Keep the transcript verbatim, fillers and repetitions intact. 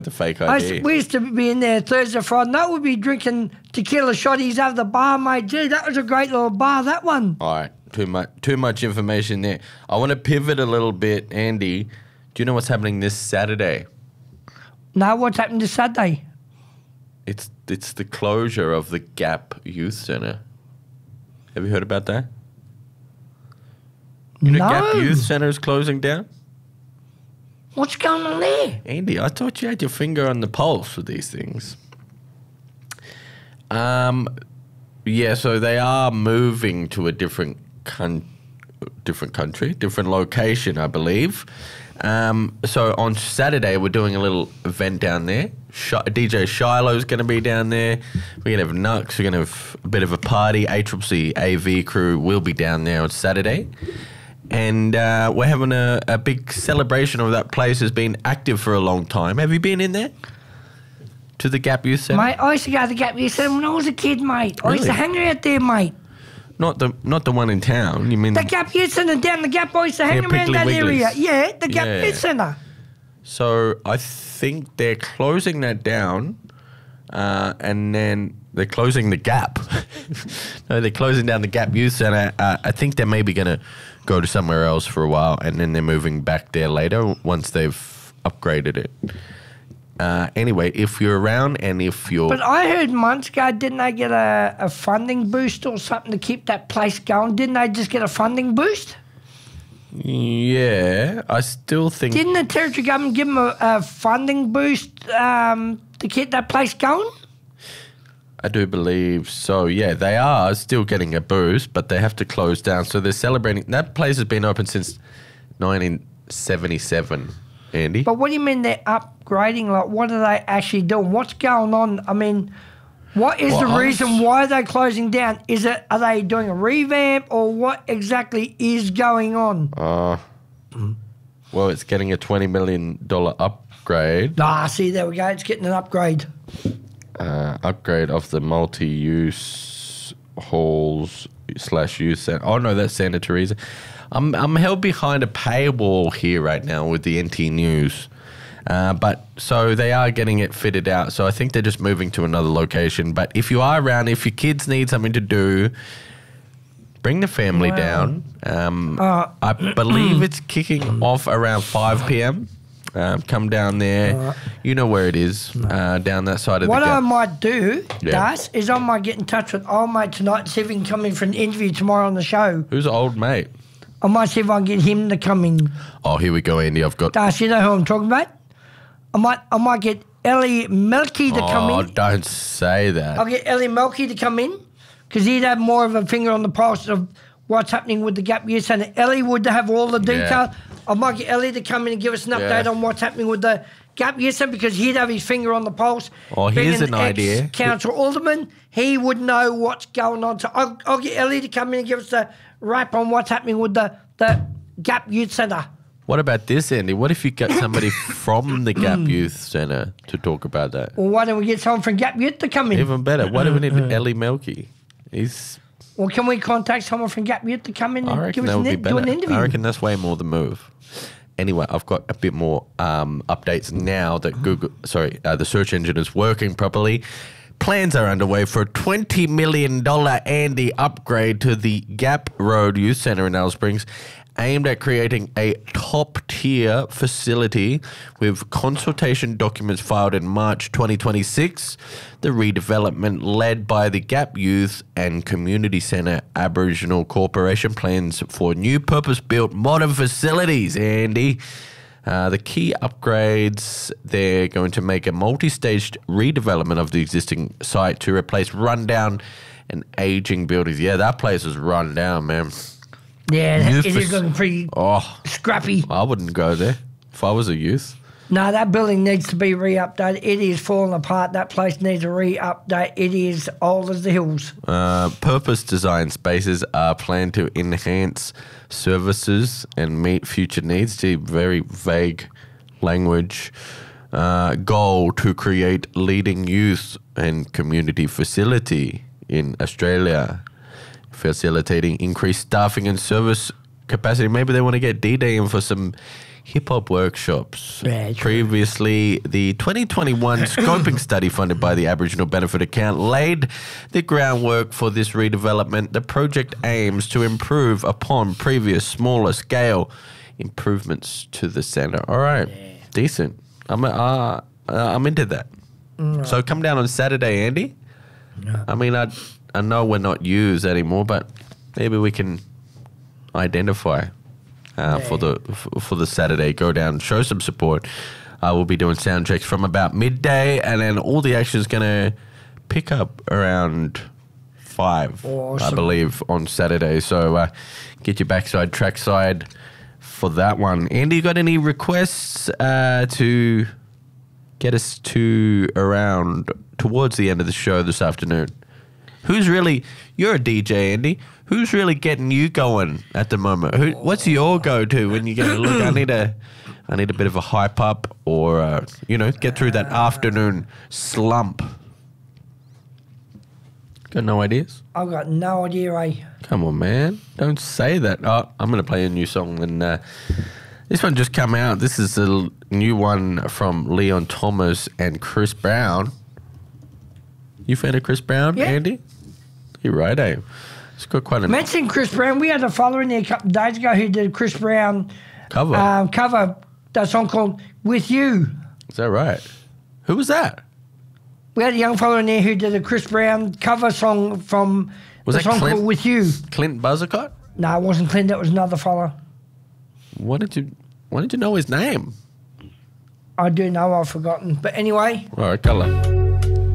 The fake I I D. used, we used to be in there Thursday, Friday night. We'd be drinking tequila shotties out of the bar, mate. Gee, that was a great little bar, that one. All right, too much, too much information there. I want to pivot a little bit, Andy. Do you know what's happening this Saturday? No, what's happening this Saturday? It's it's the closure of the Gap Youth Centre. Have you heard about that? You know No. Gap Youth Centre is closing down? What's going on there? Andy, I thought you had your finger on the pulse with these things. Um, yeah, so they are moving to a different con- different country, different location, I believe. Um, so on Saturday, we're doing a little event down there. Sh- D J Shiloh's going to be down there. We're going to have Nux. We're going to have a bit of a party. A C C C A V crew will be down there on Saturday. And uh, we're having a, a big celebration of that place. Has been active for a long time. Have you been in there? To the Gap Youth Centre? Mate, I used to go to the Gap Youth Centre when I was a kid, mate. I used to Really? hang out there, mate. Not the not the one in town. You mean The Gap Youth Centre down the Gap, I used to hang Yeah, around Piggly that Wigglies. area. Yeah, the Gap Yeah. Youth Centre. So I think they're closing that down, uh, and then they're closing the Gap. No, they're closing down the Gap Youth Centre. Uh, I think they're maybe going to go to somewhere else for a while, and then they're moving back there later once they've upgraded it. Uh, anyway, if you're around and if you're... But I heard months ago, didn't they get a, a funding boost or something to keep that place going? Didn't they just get a funding boost? Yeah, I still think... Didn't the territory government give them a, a funding boost um, to keep that place going? I do believe so. Yeah, they are still getting a boost, but they have to close down. So they're celebrating. That place has been open since nineteen seventy-seven, Andy. But what do you mean they're upgrading? Like, what are they actually doing? What's going on? I mean, what is Well, the I was- reason why they're closing down? Is it, are they doing a revamp or what exactly is going on? Uh, well, it's getting a twenty million dollars upgrade. Ah, see, there we go. It's getting an upgrade. Uh, upgrade of the multi-use halls slash youth center. Oh, no, that's Santa Teresa. I'm, I'm held behind a paywall here right now with the N T News. Uh, but so they are getting it fitted out. So I think they're just moving to another location. But if you are around, if your kids need something to do, bring the family Wow. down. Um, Uh, I believe it's kicking off around five p.m. Um, come down there. You know where it is, uh, down that side of What the I gap. might do, Yeah. Das, is I might get in touch with old mate tonight and see if he can come in for an interview tomorrow on the show. Who's the old mate? I might see if I can get him to come in. Oh, here we go, Andy. I've got... Das, you know who I'm talking about? I might I might get Ellie Melky to come Oh, in. don't say that. I'll get Ellie Melky to come in because he'd have more of a finger on the pulse of what's happening with the Gap Youth Centre. Ellie would have all the detail. Yeah. I might get Ellie to come in and give us an update Yeah. on what's happening with the Gap Youth Centre because he'd have his finger on the pulse. Oh, here's Being an idea. Council Alderman, he would know what's going on. So I'll, I'll get Ellie to come in and give us a wrap on what's happening with the, the Gap Youth Centre. What about this, Andy? What if you get somebody from the Gap Youth Centre to talk about that? Well, why don't we get someone from Gap Youth to come in? Even better. What if we need Ellie Melky? He's... Well, can we contact someone from Gap Youth to come in I and reckon give us that an, would be in- do an better. interview? I reckon that's way more the move. Anyway, I've got a bit more um, updates now that Google, sorry, uh, the search engine is working properly. Plans are underway for a twenty million dollars Andy upgrade to the Gap Road Youth Centre in Alice Springs, aimed at creating a top-tier facility with consultation documents filed in March twenty twenty-six. The redevelopment led by the Gap Youth and Community Centre Aboriginal Corporation plans for new purpose-built modern facilities, Andy. Uh, the key upgrades, they're going to make a multi-staged redevelopment of the existing site to replace rundown and aging buildings. Yeah, that place is run down, man. Yeah, Youth it is fac- looking pretty Oh, scrappy. I wouldn't go there if I was a youth. No, that building needs to be re-updated. It is falling apart. That place needs a re-update. It is old as the hills. Uh, purpose design spaces are planned to enhance services and meet future needs. Gee, very vague language. Uh, goal to create leading youth and community facility in Australia, facilitating increased staffing and service capacity. Maybe they want to get D-Day in for some hip hop workshops. Yeah, true. Previously, the twenty twenty-one scoping study funded by the Aboriginal Benefit Account laid the groundwork for this redevelopment. The project aims to improve upon previous smaller scale improvements to the centre. All right, Yeah. decent. I'm uh, uh, I'm into that. So come down on Saturday, Andy. Yeah. I mean, I I know we're not used anymore, but maybe we can identify uh, for the for, for the Saturday. Go down, show some support. Uh, we'll be doing sound checks from about midday, and then all the action is gonna pick up around five, I Awesome. believe, on Saturday. So uh, get your backside, trackside for that one. Andy, you got any requests uh, to get us to around towards the end of the show this afternoon? Who's really, you're a D J, Andy. Who's really getting you going at the moment? Who, what's your go-to when you go, look, I need a, I need a bit of a hype up, or, uh, you know, get through that afternoon slump? Got no ideas? I've got no idea, eh? Come on, man. Don't say that. Oh, I'm going to play a new song. And uh, this one just come out. This is a l- new one from Leon Thomas and Chris Brown. You fan of Chris Brown, Yeah. Andy? You're right, eh? It's got quite a Mentioning Chris Brown, we had a follower in there a couple of days ago who did a Chris Brown cover. um, cover, that song called With You. Is that right? Who was that? We had a young fellow in there who did a Chris Brown cover song from Was the that song Clint? called With You. Clint Buzzacott? No, it wasn't Clint, that was another fellow. Why did you, why did you know his name? I do know, I've forgotten. But anyway, All right, colour.